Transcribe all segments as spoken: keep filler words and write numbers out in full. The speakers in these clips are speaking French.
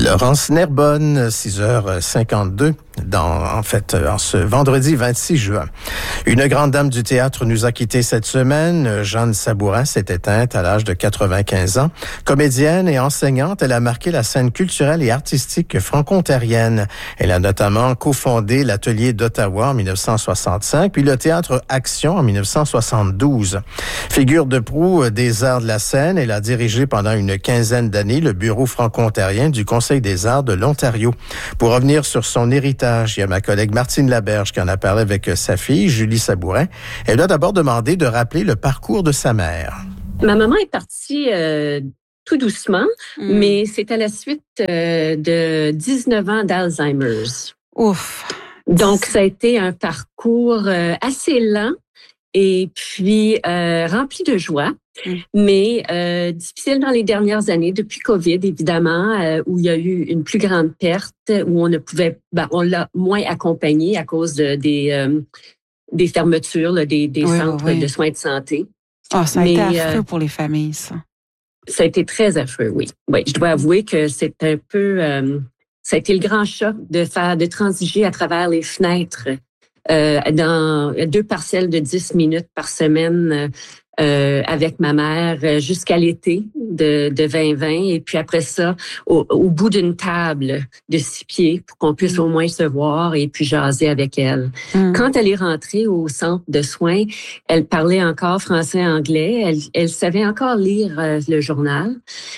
Laurence Nerbonne, six heures cinquante-deux, dans, en fait, en ce vendredi vingt-six juin. Une grande dame du théâtre nous a quittés cette semaine. Jeanne Sabourin s'est éteinte à l'âge de quatre-vingt-quinze ans. Comédienne et enseignante, elle a marqué la scène culturelle et artistique franco-ontarienne. Elle a notamment cofondé l'Atelier d'Ottawa en dix-neuf cent soixante-cinq, puis le Théâtre Action en dix-neuf cent soixante-douze. Figure de proue des arts de la scène, elle a dirigé pendant une quinzaine d'années le bureau franco-ontarien du Conseil des arts de l'Ontario. Pour revenir sur son héritage, il y a ma collègue Martine Laberge qui en a parlé avec sa fille, Julie Sabourin. Elle a d'abord demandé de rappeler le parcours de sa mère. Ma maman est partie euh, tout doucement, mm. mais c'est à la suite euh, de dix-neuf ans d'Alzheimer's. Ouf! Donc, ça a été un parcours euh, assez lent et puis euh, rempli de joie. Mmh. Mais euh, difficile dans les dernières années, depuis COVID, évidemment, euh, où il y a eu une plus grande perte, où on ne pouvait, ben, on l'a moins accompagné à cause de, des, euh, des fermetures, là, des, des oui, centres oui. de soins de santé. Ah, oh, ça a Mais, été affreux euh, pour les familles, ça. Ça a été très affreux, oui. Oui, je dois avouer que c'est un peu, euh, ça a été le grand choc de faire, de transiger à travers les fenêtres euh, dans deux parcelles de dix minutes par semaine. Euh, Euh, avec ma mère euh, jusqu'à l'été de, de vingt vingt et puis après ça, au, au bout d'une table de six pieds pour qu'on puisse mmh. au moins se voir et puis jaser avec elle. Mmh. Quand elle est rentrée au centre de soins, elle parlait encore français-anglais, elle, elle savait encore lire euh, le journal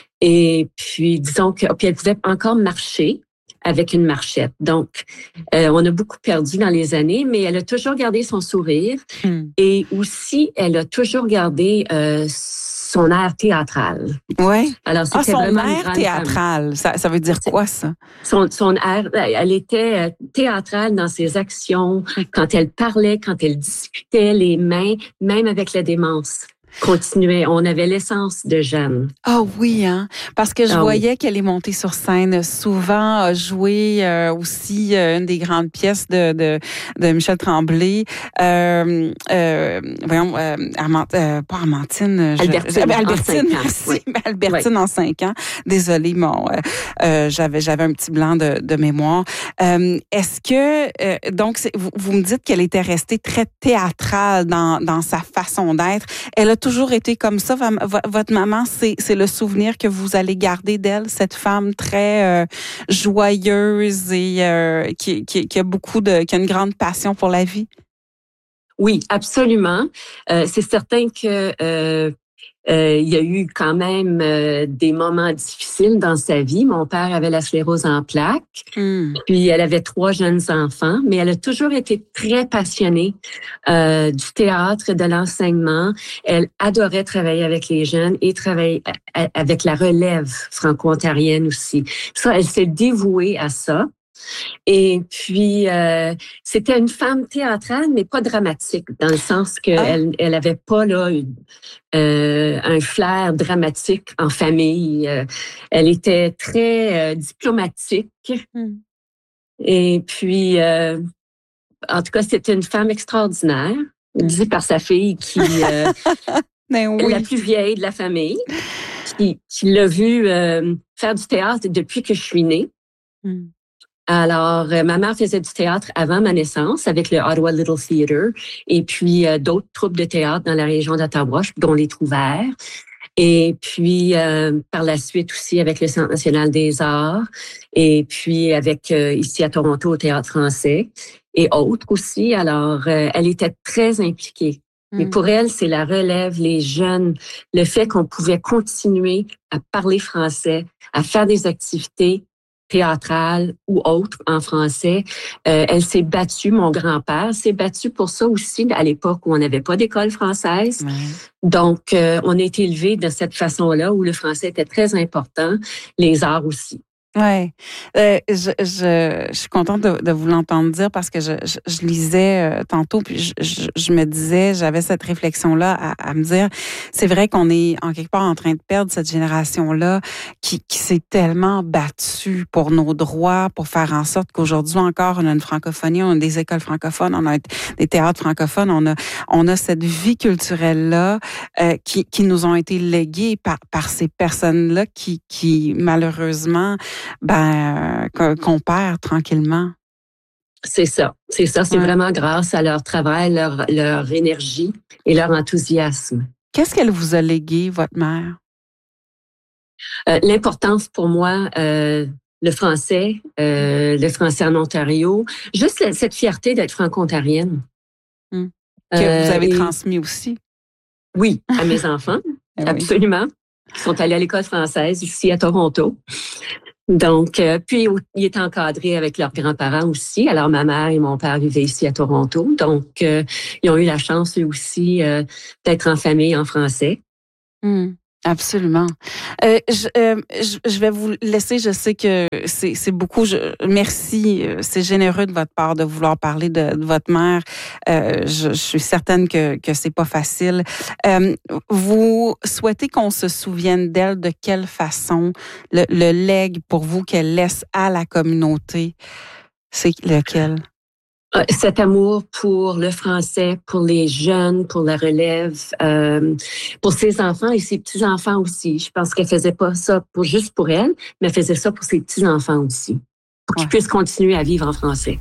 et puis disons que puis elle pouvait encore marcher avec une marchette. Donc, euh, on a beaucoup perdu dans les années, mais elle a toujours gardé son sourire mm. et aussi, elle a toujours gardé euh, son air théâtral. Oui. Alors, c'était ah, son vraiment air théâtral, ça, ça veut dire quoi, ça? Son, son air, elle était théâtrale dans ses actions, quand elle parlait, quand elle discutait les mains, même avec la démence. Continuait. On avait l'essence de Jeanne. Ah oh oui, hein, parce que je ah voyais oui. qu'elle est montée sur scène souvent, a joué euh, aussi euh, une des grandes pièces de de, de Michel Tremblay. Euh, euh, voyons, euh, Armand, euh, pas Armantine, je, Albertine, Albertine, en merci, oui. Albertine oui. en cinq ans. Désolée, mon, euh, euh, j'avais j'avais un petit blanc de, de mémoire. Euh, est-ce que euh, donc c'est, vous, vous me dites qu'elle était restée très théâtrale dans dans sa façon d'être. Elle a toujours été comme ça. Votre maman, c'est, c'est le souvenir que vous allez garder d'elle, cette femme très euh, joyeuse et euh, qui, qui, qui a beaucoup de, qui a une grande passion pour la vie? Oui, absolument. Euh, c'est certain que euh, euh, il y a eu quand même euh, des moments difficiles dans sa vie. Mon père avait la sclérose en plaques, mm. puis elle avait trois jeunes enfants, mais elle a toujours été très passionnée euh, du théâtre, de l'enseignement. Elle adorait travailler avec les jeunes et travailler avec la relève franco-ontarienne aussi. Ça, elle s'est dévouée à ça. Et puis, euh, c'était une femme théâtrale, mais pas dramatique, dans le sens qu'elle ah. elle avait pas là une, euh, un flair dramatique en famille. Euh, elle était très euh, diplomatique. Mm. Et puis, euh, en tout cas, c'était une femme extraordinaire, dit par sa fille qui euh, ben oui. est la plus vieille de la famille, qui, qui l'a vue euh, faire du théâtre depuis que je suis née. Mm. Alors, euh, ma mère faisait du théâtre avant ma naissance avec le Ottawa Little Theatre et puis euh, d'autres troupes de théâtre dans la région d'Ottawa, dont les Trouvères. Et puis, euh, par la suite aussi avec le Centre national des arts et puis avec euh, ici à Toronto au Théâtre français et autres aussi. Alors, euh, elle était très impliquée. Mm. Mais pour elle, c'est la relève, les jeunes, le fait qu'on pouvait continuer à parler français, à faire des activités théâtrale ou autre en français. Euh, elle s'est battue, mon grand-père s'est battu pour ça aussi à l'époque où on n'avait pas d'école française. Ouais. Donc, euh, on a été élevés de cette façon-là où le français était très important, les arts aussi. Oui, euh, je, je, je suis contente de, de vous l'entendre dire parce que je, je, je lisais euh, tantôt puis je, je, je me disais, j'avais cette réflexion-là à, à me dire, c'est vrai qu'on est en quelque part en train de perdre cette génération-là qui, qui s'est tellement battue pour nos droits, pour faire en sorte qu'aujourd'hui encore on a une francophonie, on a des écoles francophones, on a des théâtres francophones, on a, on a cette vie culturelle-là euh, qui, qui nous ont été léguées par, par ces personnes-là qui, qui malheureusement ben euh, qu'on perd tranquillement. C'est ça, c'est ça. C'est ouais. vraiment grâce à leur travail, leur, leur énergie et leur enthousiasme. Qu'est-ce qu'elle vous a légué, votre mère? Euh, l'importance pour moi, euh, le français, euh, le français en Ontario, juste la, cette fierté d'être franco-ontarienne. Hum. Que euh, vous avez et, transmis aussi. Oui, à mes enfants, absolument. Ils sont allés à l'école française ici à Toronto. Donc, euh, puis ils étaient encadrés avec leurs grands-parents aussi. Alors, ma mère et mon père vivaient ici à Toronto. Donc, euh, ils ont eu la chance, eux aussi, euh, d'être en famille en français. Hum. Absolument. Euh, je, euh, je, je vais vous laisser. Je sais que c'est, c'est beaucoup. Je, merci. C'est généreux de votre part de vouloir parler de, de votre mère. Euh, je, je suis certaine que que c'est pas facile. Euh, vous souhaitez qu'on se souvienne d'elle de quelle façon? Le, le legs pour vous qu'elle laisse à la communauté, c'est lequel? Cet amour pour le français, pour les jeunes, pour la relève, euh, pour ses enfants et ses petits-enfants aussi. Je pense qu'elle faisait pas ça pour juste pour elle, mais elle faisait ça pour ses petits-enfants aussi, pour qu'ils ouais. puissent continuer à vivre en français.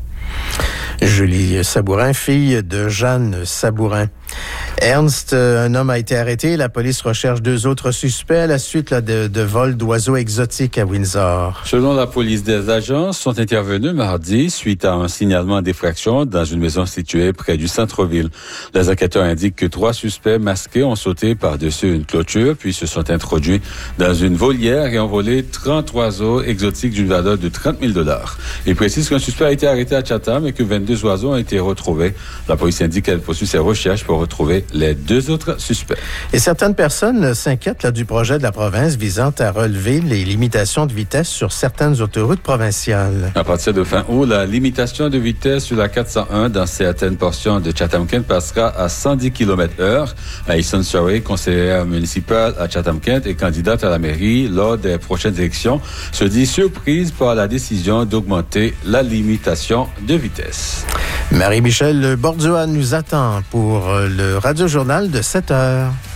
Julie Sabourin, fille de Jeanne Sabourin. Ernst, un homme a été arrêté. La police recherche deux autres suspects à la suite là, de, de vols d'oiseaux exotiques à Windsor. Selon la police, des agents sont intervenus mardi suite à un signalement d'effraction dans une maison située près du centre-ville. Les enquêteurs indiquent que trois suspects masqués ont sauté par-dessus une clôture puis se sont introduits dans une volière et ont volé trente oiseaux exotiques d'une valeur de trente mille dollars. Ils précisent qu'un suspect a été arrêté à Chatham et que vingt-deux oiseaux ont été retrouvés. La police indique qu'elle poursuit ses recherches pour retrouver les deux autres suspects. Et certaines personnes s'inquiètent là, du projet de la province visant à relever les limitations de vitesse sur certaines autoroutes provinciales. À partir de fin août, la limitation de vitesse sur la quatre cent un dans certaines portions de Chatham-Kent passera à cent dix kilomètres heure. Alison Surrey, conseillère municipale à Chatham-Kent et candidate à la mairie lors des prochaines élections, se dit surprise par la décision d'augmenter la limitation de vitesse. Marie-Michel Bordua nous attend pour le Radio-Journal de sept heures.